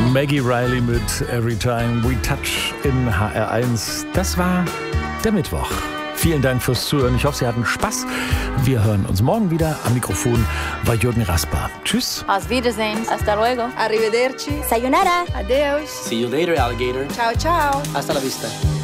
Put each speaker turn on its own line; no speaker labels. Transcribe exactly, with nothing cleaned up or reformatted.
Maggie Riley mit Every Time We Touch in H R eins. Das war der Mittwoch. Vielen Dank fürs Zuhören. Ich hoffe, Sie hatten Spaß. Wir hören uns morgen wieder. Am Mikrofon war Jürgen Rasper. Tschüss.
Auf Wiedersehen. Hasta luego.
Arrivederci.
Sayonara.
Adeus.
See you later, alligator.
Ciao, ciao.
Hasta la vista.